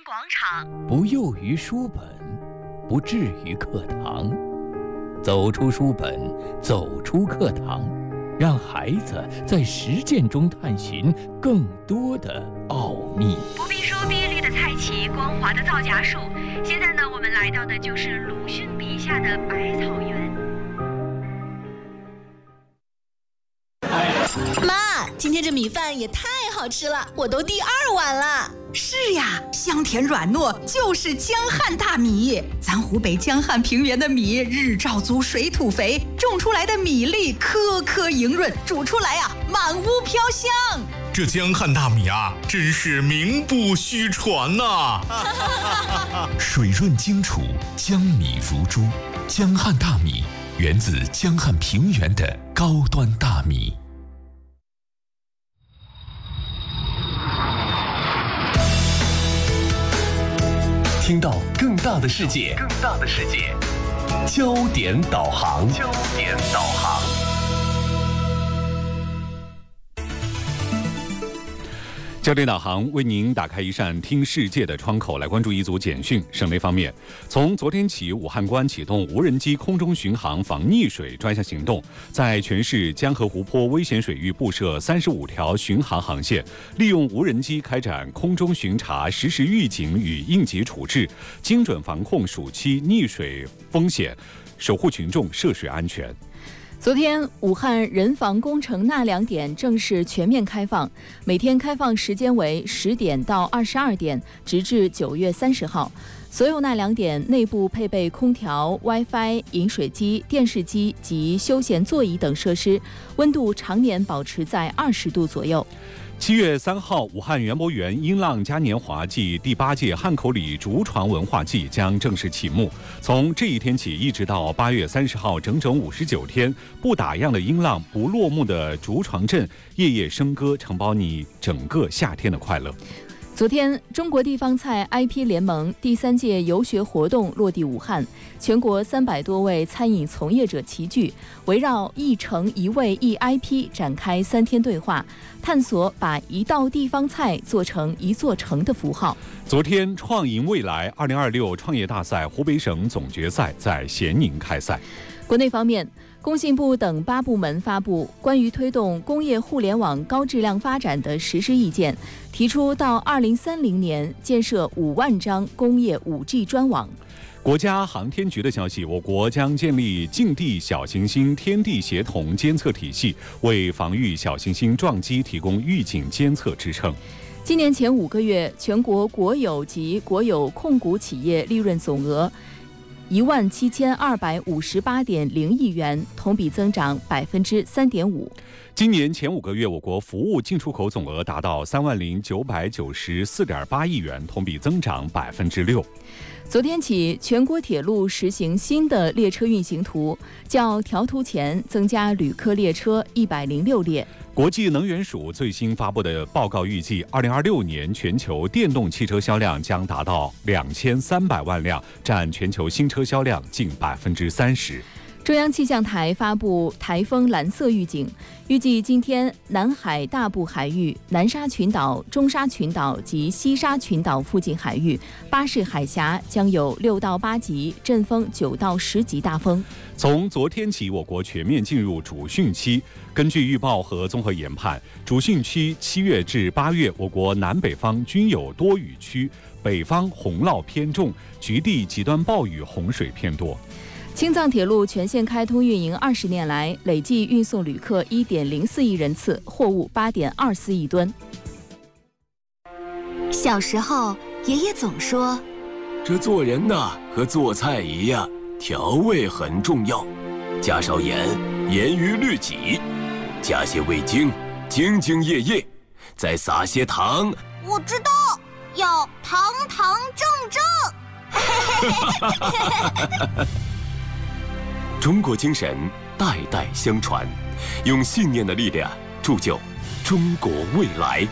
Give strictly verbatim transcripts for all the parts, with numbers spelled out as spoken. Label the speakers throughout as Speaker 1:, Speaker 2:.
Speaker 1: 广场。
Speaker 2: 不囿于书本，不至于课堂。走出书本，走出课堂，让孩子在实践中探寻更多的奥秘。
Speaker 1: 不必说碧绿的菜畦，光滑的皂荚树。现在呢，我们来到的就是鲁迅笔下的百草园。
Speaker 3: 妈，今天这米饭也太好吃了，我都第二碗了。
Speaker 4: 是呀，香甜软糯，就是江汉大米。咱湖北江汉平原的米，日照足，水土肥，种出来的米粒颗颗莹润，煮出来啊，满屋飘香。
Speaker 5: 这江汉大米啊，真是名不虚传呐、
Speaker 6: 啊！水润精楚，江米如珠。江汉大米源自江汉平原的高端大米。听到更大的世界，更大的世界，焦点导航，焦点导航。
Speaker 7: 焦点导航为您打开一扇听世界的窗口，来关注一组简讯。省内方面，从昨天起，武汉关启动无人机空中巡航防溺水专项行动，在全市江河湖泊危险水域布设三十五条巡航航线，利用无人机开展空中巡查、实时预警与应急处置，精准防控暑期溺水风险，守护群众涉水安全。
Speaker 8: 昨天，武汉人防工程纳凉点正式全面开放，每天开放时间为十点到二十二点，直至九月三十号。所有纳凉点内部配备空调、WiFi、饮水机、电视机及休闲座椅等设施，温度常年保持在二十度左右。
Speaker 7: 七月三号，武汉园博园音浪嘉年华暨第八届汉口里竹床文化季将正式启幕。从这一天起，一直到八月三十号，整整五十九天，不打烊的音浪，不落幕的竹床阵，夜夜笙歌，承包你整个夏天的快乐。
Speaker 8: 昨天，中国地方菜 I P 联盟第三届游学活动落地武汉，全国三百多位餐饮从业者齐聚，围绕一城一味一 I P 展开三天对话，探索把一道地方菜做成一座城的符号。
Speaker 7: 昨天，创赢未来二零二六创业大赛湖北省总决赛在咸宁开赛。
Speaker 8: 国内方面，工信部等八部门发布关于推动工业互联网高质量发展的实施意见，提出到二零三零年建设五万张工业 五 G 专网。
Speaker 7: 国家航天局的消息，我国将建立近地小行星天地协同监测体系，为防御小行星撞击提供预警监测支撑。
Speaker 8: 今年前五个月，全国国有及国有控股企业利润总额一万七千二百五十八点零亿元，同比增长百分之三点五。
Speaker 7: 今年前五个月，我国服务进出口总额达到三万零九百九十四点八亿元，同比增长百分之六。
Speaker 8: 昨天起，全国铁路实行新的列车运行图，较调图前增加旅客列车一百零六列。
Speaker 7: 国际能源署最新发布的报告预计，二零二六年全球电动汽车销量将达到两千三百万辆，占全球新车销量近百分之三十。
Speaker 8: 中央气象台发布台风蓝色预警，预计今天南海大部海域、南沙群岛、中沙群岛及西沙群岛附近海域、巴士海峡将有六到八级，阵风九到十级大风。
Speaker 7: 从昨天起，我国全面进入主汛期。根据预报和综合研判，主汛期七月至八月，我国南北方均有多雨区，北方洪涝偏重，局地极端暴雨洪水偏多。
Speaker 8: 青藏铁路全线开通运营二十年来，累计运送旅客一点零四亿人次，货物八点二四亿吨。
Speaker 9: 小时候，爷爷总说，
Speaker 10: 这做人呐，和做菜一样，调味很重要，加少盐，严于律己；加些味精，兢兢业业；再撒些糖。
Speaker 9: 我知道，要堂堂正正。
Speaker 10: 中国精神代代相传，用信念的力量铸就中国未来。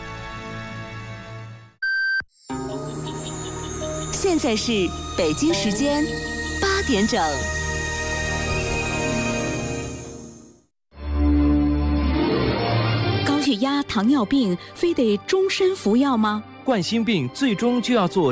Speaker 9: 现在是北京时间八点整。
Speaker 11: 高血压、糖尿病，非得终身服药吗？
Speaker 12: 冠心病最终就要做